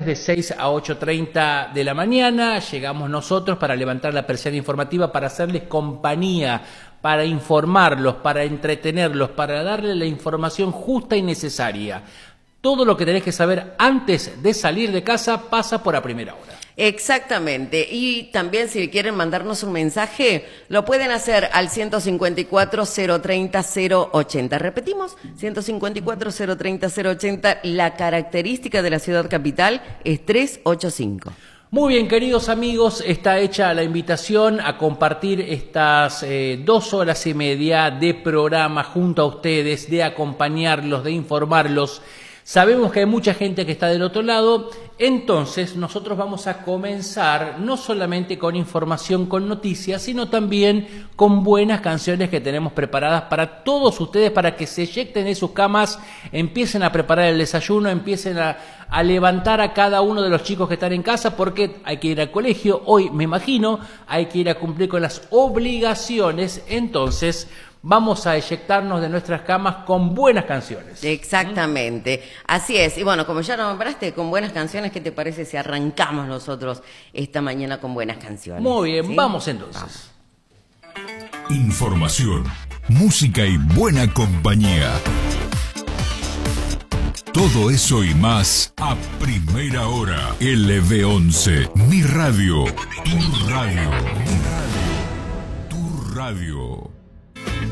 de 6 a 8:30 de la mañana. Llegamos nosotros para levantar la persiana informativa, para hacerles compañía, para informarlos, para entretenerlos, para darles la información justa y necesaria. Todo lo que tenés que saber antes de salir de casa pasa por A Primera Hora. Exactamente. Y también si quieren mandarnos un mensaje, lo pueden hacer al 154-030-080. Repetimos, 154-030-080. La característica de la ciudad capital es 385. Muy bien, queridos amigos, está hecha la invitación a compartir estas 2 horas y media de programa junto a ustedes, de acompañarlos, de informarlos. Sabemos que hay mucha gente que está del otro lado, entonces nosotros vamos a comenzar no solamente con información, con noticias, sino también con buenas canciones que tenemos preparadas para todos ustedes, para que se eyecten de sus camas, empiecen a preparar el desayuno, empiecen a levantar a cada uno de los chicos que están en casa, porque hay que ir al colegio, hoy me imagino, hay que ir a cumplir con las obligaciones, entonces vamos a eyectarnos de nuestras camas con buenas canciones. Exactamente, así es. Y bueno, como ya lo nombraste, con buenas canciones, ¿qué te parece si arrancamos nosotros esta mañana con buenas canciones? Muy bien, ¿sí? Vamos entonces. Vamos. Información, música y buena compañía. Todo eso y más a primera hora. LV11, mi radio, tu radio, mi radio, tu radio.